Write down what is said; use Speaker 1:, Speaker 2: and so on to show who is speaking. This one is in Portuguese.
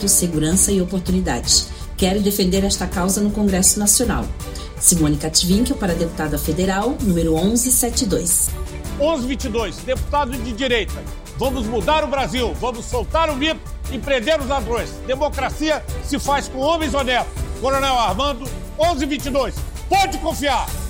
Speaker 1: direito, segurança e oportunidades. Quero defender esta causa no Congresso Nacional. Simone Katwinkel para deputada federal, número 1172.
Speaker 2: 1122, deputado de direita. Vamos mudar o Brasil, vamos soltar o mito e prender os ladrões. Democracia se faz com homens honestos. Coronel Armando, 1122. Pode confiar!